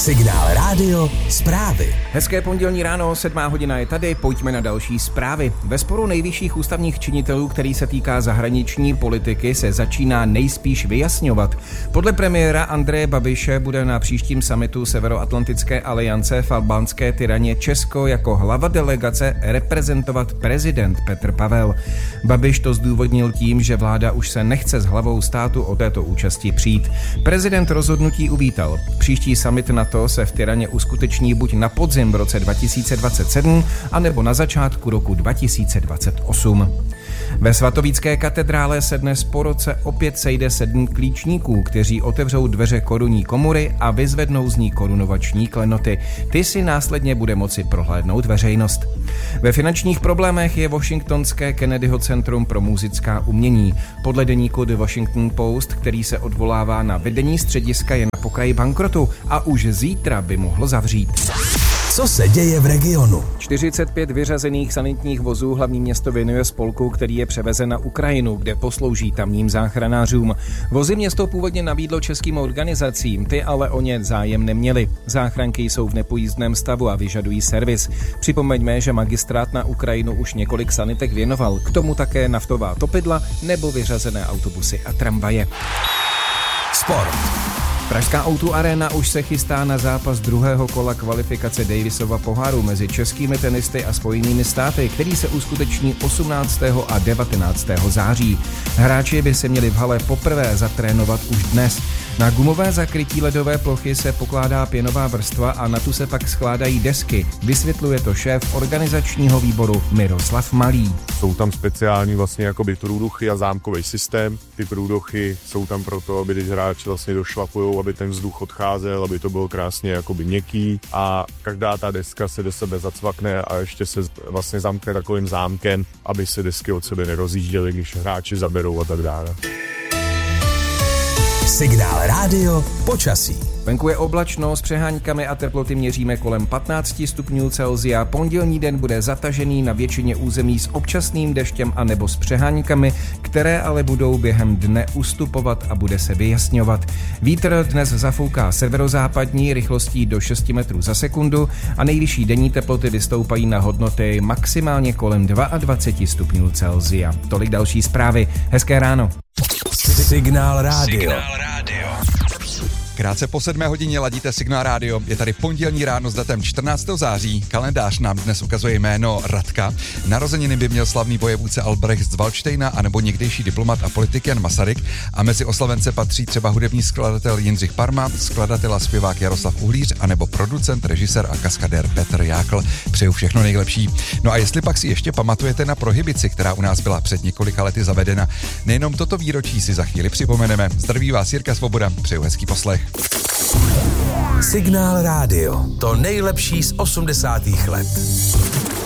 Signál Rádio zprávy. Hezké pondělní ráno, 7:00 je tady, pojďme na další zprávy. Ve sporu nejvyšších ústavních činitelů, který se týká zahraniční politiky, se začíná nejspíš vyjasňovat. Podle premiéra Andreje Babiše bude na příštím summitu Severoatlantické aliance v albánské Tiraně Česko jako hlava delegace reprezentovat prezident Petr Pavel. Babiš to zdůvodnil tím, že vláda už se nechce s hlavou státu o této účasti přijít. Prezident rozhodnutí uvítal. Příští summit NATO se v Tiraně uskuteční buď na podzim v roce 2027, anebo na začátku roku 2028. Ve svatovícké katedrále se dnes po roce opět sejde 7 klíčníků, kteří otevřou dveře korunní komory a vyzvednou z ní korunovační klenoty. Ty si následně bude moci prohlédnout veřejnost. Ve finančních problémech je washingtonské Kennedyho centrum pro muzická umění. Podle deníku The Washington Post, který se odvolává na vedení střediska, je na pokraji bankrotu a už zítra by mohlo zavřít. Co se děje v regionu? 45 vyřazených sanitních vozů hlavní město věnuje spolku, který je převezen na Ukrajinu, kde poslouží tamním záchranářům. Vozy město původně nabídlo českým organizacím, ty ale o ně zájem neměly. Záchranky jsou v nepojízdném stavu a vyžadují servis. Připomeňme, že magistrát na Ukrajinu už několik sanitek věnoval, k tomu také naftová topidla nebo vyřazené autobusy a tramvaje. Sport. Pražská O2 Arena už se chystá na zápas druhého kola kvalifikace Davisova poháru mezi českými tenisty a Spojenými státy, který se uskuteční 18. a 19. září. Hráči by se měli v hale poprvé zatrénovat už dnes. Na gumové zakrytí ledové plochy se pokládá pěnová vrstva a na tu se pak skládají desky. Vysvětluje to šéf organizačního výboru Miroslav Malý. Jsou tam speciální vlastně jakoby průduchy a zámkový systém. Ty průduchy jsou tam proto, aby když hráči vlastně došlapujou, aby ten vzduch odcházel, aby to bylo krásně jakoby měkký a každá ta deska se do sebe zacvakne a ještě se vlastně zamkne takovým zámkem, aby se desky od sebe nerozjížděly, když hráči zaberou a tak dále. Signál Rádio počasí. Venku je oblačno s přeháňkami a teploty měříme kolem 15 stupňů Celsia. Pondělní den bude zatažený na většině území s občasným deštěm a nebo s přeháňkami, které ale budou během dne ustupovat a bude se vyjasňovat. Vítr dnes zafouká severozápadní rychlostí do 6 metrů za sekundu a nejvyšší denní teploty vystoupají na hodnoty maximálně kolem 22 stupňů Celsia. Tolik další zprávy. Hezké ráno. Signál Rádio. Krátce po 7:00 ladíte Signál Rádio. Je tady pondělní ráno s datem 14. září. Kalendář nám dnes ukazuje jméno Radka. Narozeniny by měl slavný vojevůdce Albrecht z Valdštejna anebo někdejší diplomat a politik Jan Masaryk. A mezi oslavence patří třeba hudební skladatel Jindřich Parma, skladatel a zpěvák Jaroslav Uhlíř anebo producent, režisér a kaskadér Petr Jákl. Přeju všechno nejlepší. No a jestli pak si ještě pamatujete na prohibici, která u nás byla před několika lety zavedena, nejenom toto výročí si za chvíli připomeneme. Zdraví vás Jirka Svoboda, přeju hezký poslech. Signál Rádio. To nejlepší z 80. let.